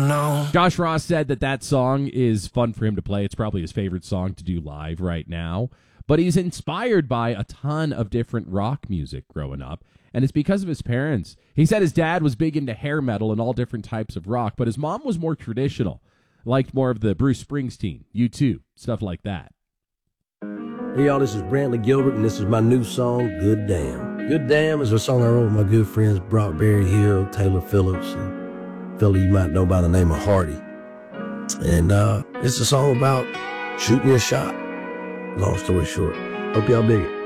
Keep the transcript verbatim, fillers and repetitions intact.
know. Josh Ross said that that song is fun for him to play. It's probably his favorite song to do live right now. But he's inspired by a ton of different rock music growing up, and it's because of his parents. He said his dad was big into hair metal and all different types of rock, but his mom was more traditional, liked more of the Bruce Springsteen, U two, stuff like that. Hey, y'all, this is Brantley Gilbert, and this is my new song, Good Damn. Good Damn is a song I wrote with my good friends Brock Berry-Hill, Taylor Phillips, and a fella you might know by the name of Hardy. And uh, it's a song about shooting your shot. Long story short. Hope y'all dig it.